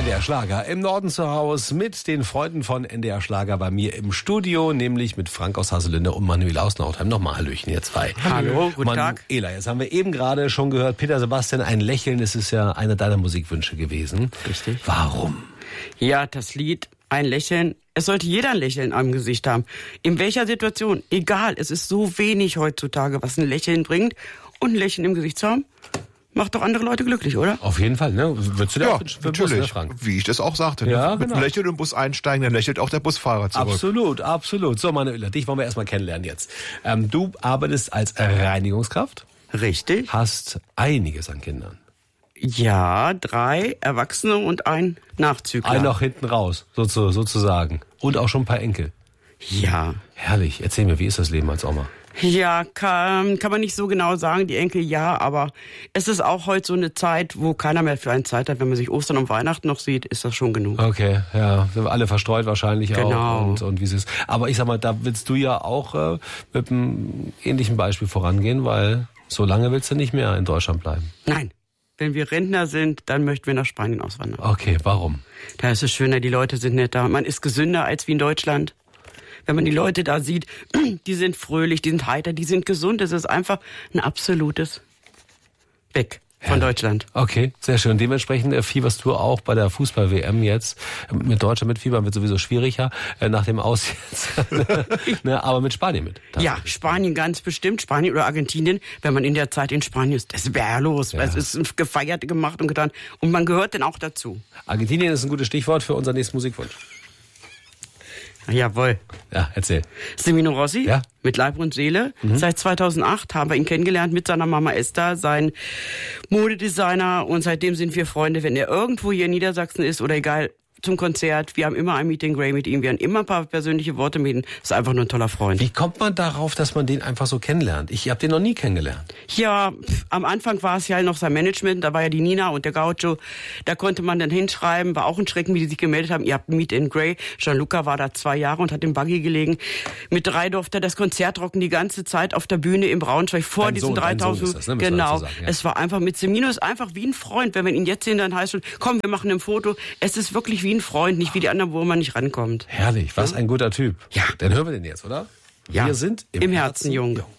NDR Schlager im Norden zu Hause mit den Freunden von NDR Schlager bei mir im Studio, nämlich mit Frank aus Haselünde und Manuela aus Nautheim. Nochmal Hallöchen, ihr zwei. Hallo, guten Tag. Manuela, jetzt haben wir eben gerade schon gehört, Peter Sebastian, ein Lächeln, das ist ja einer deiner Musikwünsche gewesen. Richtig. Warum? Ja, das Lied, ein Lächeln. Es sollte jeder ein Lächeln am Gesicht haben. In welcher Situation, egal, es ist so wenig heutzutage, was ein Lächeln bringt. Und ein Lächeln im Gesicht zu haben, macht doch andere Leute glücklich, oder? Auf jeden Fall, ne? Würdest du dir auch wünschen für natürlich. Bus, ne, Frank? Wie ich das auch sagte. Ja, ne? Mit genau. einem Lächeln im Bus einsteigen, dann lächelt auch der Busfahrer zurück. Absolut, absolut. So, Manuela, dich wollen wir erstmal kennenlernen jetzt. Du arbeitest als Reinigungskraft, Richtig. hast einiges an Kindern. Ja, 3 Erwachsene und ein Nachzügler. Ein noch hinten raus, sozusagen. Und auch schon ein paar Enkel. Ja. Herrlich. Erzähl mir, wie ist das Leben als Oma? Ja, kann man nicht so genau sagen, die Enkel ja, aber es ist auch heute so eine Zeit, wo keiner mehr für einen Zeit hat. Wenn man sich Ostern und Weihnachten noch sieht, ist das schon genug. Okay, ja, sind wir alle verstreut wahrscheinlich Genau. auch und wie es ist. Aber ich sag mal, da willst du ja auch mit einem ähnlichen Beispiel vorangehen, weil so lange willst du nicht mehr in Deutschland bleiben. Nein, wenn wir Rentner sind, dann möchten wir nach Spanien auswandern. Okay, warum? Da ist es schöner, die Leute sind netter, man ist gesünder als wie in Deutschland. Wenn man die Leute da sieht, die sind fröhlich, die sind heiter, die sind gesund. Es ist einfach ein absolutes Weg von Deutschland. Okay, sehr schön. Dementsprechend fieberst du auch bei der Fußball-WM jetzt. Mit Deutschland mitfiebern wird sowieso schwieriger nach dem Aus jetzt. Ne, aber mit Spanien mit. Ja, Spanien ganz bestimmt. Spanien oder Argentinien. Wenn man in der Zeit in Spanien ist, das wäre los. Ja. Es ist gefeiert, gemacht und getan. Und man gehört dann auch dazu. Argentinien ist ein gutes Stichwort für unseren nächsten Musikwunsch. Jawohl. Ja, erzähl. Semino Rossi, ja? Mit Leib und Seele. Seit 2008 haben wir ihn kennengelernt mit seiner Mama Esther, sein Modedesigner. Und seitdem sind wir Freunde. Wenn er irgendwo hier in Niedersachsen ist oder egal, zum Konzert. Wir haben immer ein Meet and Greet mit ihm. Wir haben immer ein paar persönliche Worte mit ihm. Ist einfach nur ein toller Freund. Wie kommt man darauf, dass man den einfach so kennenlernt? Ich habe den noch nie kennengelernt. Ja, am Anfang war es ja noch sein Management. Da war ja die Nina und der Gaucho. Da konnte man dann hinschreiben. War auch ein Schrecken, wie die sich gemeldet haben. Ihr habt ein Meet and Greet. Gianluca war da 2 Jahre und hat im Buggy gelegen. Mit 3 durfte er das Konzert rocken die ganze Zeit auf der Bühne in Braunschweig vor Dein diesen Sohn, 3000. Ist das, ne? Genau. Sagen, ja. Es war einfach mit Semino ist einfach wie ein Freund. Wenn man ihn jetzt sehen, dann heißt es, komm, wir machen ein Foto. Es ist wirklich wie ein Freund, nicht wie die anderen, wo man nicht rankommt. Herrlich, was ein guter Typ. Ja. Dann hören wir den jetzt, oder? Ja. Wir sind im Herzen jung.